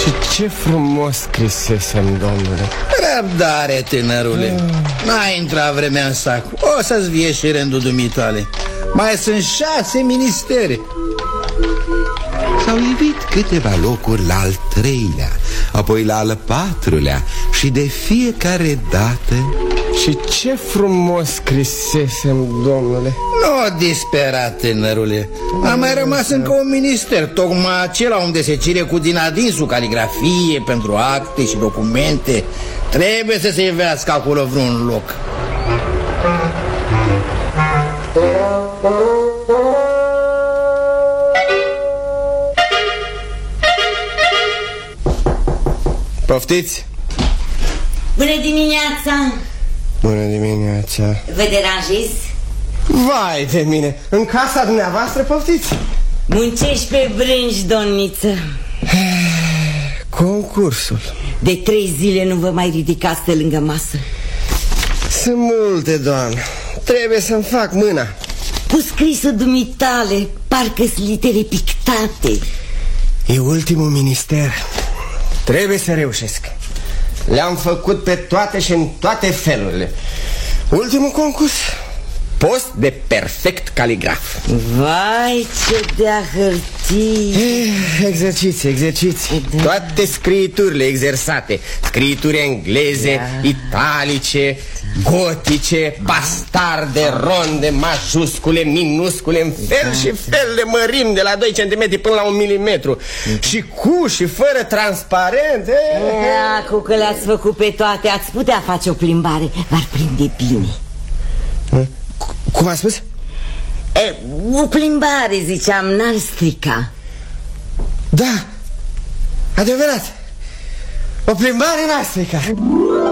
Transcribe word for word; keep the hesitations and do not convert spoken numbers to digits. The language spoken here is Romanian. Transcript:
Și ce frumos scrisesem, domnule. Răbdare, tânărule. mm. N-a intrat vremea în sac. O să-ți vie și rândul dumitale. Mai sunt șase ministere. S-au ivit câteva locuri la al treilea, apoi la al patrulea și de fiecare dată... Și ce frumos scrisesem, domnule. Nu dispera, tânărule. A mai rămas încă un minister, tocmai acela unde se cire cu din adinsul caligrafie pentru acte și documente. Trebuie să se ivească acolo vreun loc. Poftiți? Bună dimineața! Bună dimineața! Vă deranjez? Vai de mine! În casa dumneavoastră, poftiți? Muncești pe brânci, domniță. Concursul. De trei zile nu vă mai ridicați de lângă masă. Sunt multe, doamnă. Trebuie să-mi fac mâna. Cu scrisul dumitale, parcă-s litere pictate. E ultimul minister. Trebuie să reușesc. Le-am făcut pe toate și în toate felurile. Ultimul concurs, post de perfect caligraf. Vai, ce de-a hârtii. eh, Exerciții, exerciții, da. Toate scriiturile exersate. Scriituri engleze, da. Italice, gotice, bastarde, ronde, majuscule, minuscule, în fel da. Și fel de mărimi, de la doi centimetri până la un milimetru. da. Și cu și fără transparent. Da, cu că le-ați făcut pe toate, ați putea face o plimbare. V-ar prinde bine. Cum a spus? E, o plimbare, ziceam, n-ar strica. Da, adevărat. O plimbare n-ar strica.